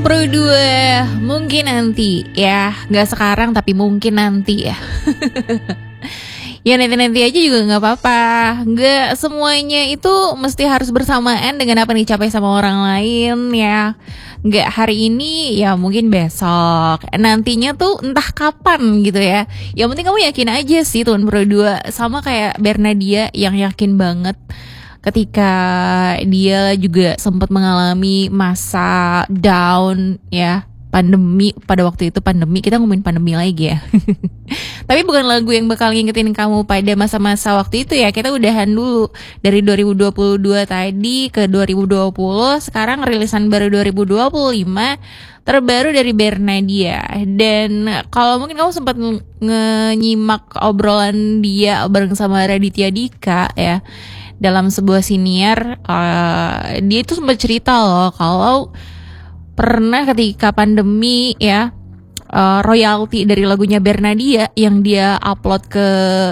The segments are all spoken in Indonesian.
Pro 2, mungkin nanti ya, gak sekarang tapi mungkin nanti ya. Ya nanti-nanti aja juga gak apa-apa. Gak semuanya itu mesti harus bersamaan dengan apa yang dicapai sama orang lain ya. Gak hari ini ya mungkin besok, nantinya tuh entah kapan gitu ya. Yang penting kamu yakin aja sih Tuan Pro 2. Sama kayak Bernadia yang yakin banget ketika dia juga sempat mengalami masa down ya, pandemi. Pada waktu itu pandemi, kita ngomongin pandemi lagi ya. Tapi bukan lagu yang bakal ngingetin kamu pada masa-masa waktu itu ya. Kita udahan dulu dari 2022 tadi ke 2020. Sekarang rilisan baru 2025, terbaru dari Bernadia. Dan kalau mungkin kamu sempat nyimak obrolan dia bareng sama Raditya Dika ya, dalam sebuah siniar, dia itu sempat cerita loh kalau pernah ketika pandemi ya, royalti dari lagunya Bernadia yang dia upload ke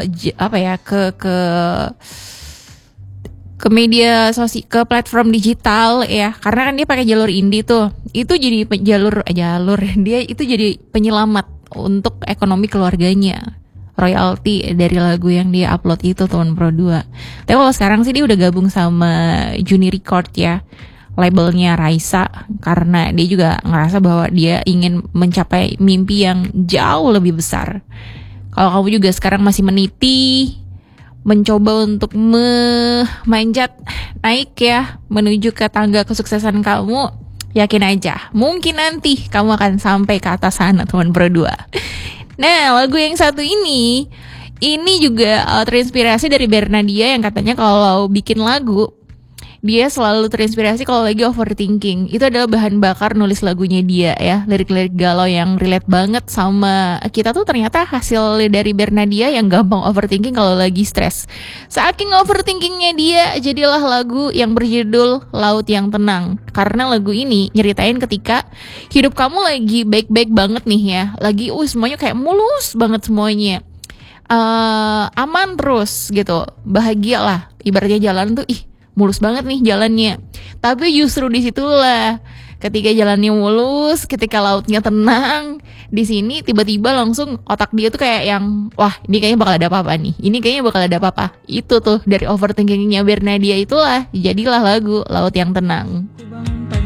ke media sosial, ke platform digital ya, karena kan dia pakai jalur indie tuh, itu jadi jalur dia itu jadi penyelamat untuk ekonomi keluarganya. Royalti dari lagu yang dia upload itu Tuan Pro 2. Tapi kalau sekarang sih dia udah gabung sama Juni Record ya, labelnya Raisa, karena dia juga ngerasa bahwa dia ingin mencapai mimpi yang jauh lebih besar. Kalau kamu juga sekarang masih meniti, mencoba untuk memanjat naik ya, menuju ke tangga kesuksesan kamu, yakin aja, mungkin nanti kamu akan sampai ke atas sana Tuan Pro 2. Nah, lagu yang satu ini juga terinspirasi dari Bernadia yang katanya kalau bikin lagu, dia selalu terinspirasi kalau lagi overthinking. Itu adalah bahan bakar nulis lagunya dia ya. Lirik-lirik galau yang relate banget sama kita tuh ternyata hasil dari Bernadia yang gampang overthinking kalau lagi stres. Saking overthinkingnya dia, jadilah lagu yang berjudul Laut Yang Tenang. Karena lagu ini nyeritain ketika hidup kamu lagi baik-baik banget nih ya. Lagi semuanya kayak mulus banget semuanya. Aman terus gitu. Bahagia lah. Ibaratnya jalan tuh mulus banget nih jalannya. Tapi justru disitulah ketika jalannya mulus, ketika lautnya tenang, di sini tiba-tiba langsung otak dia tuh kayak yang, wah ini kayaknya bakal ada apa-apa nih, ini kayaknya bakal ada apa-apa. Itu tuh dari overthinkingnya Bernadia itulah jadilah lagu Laut Yang Tenang.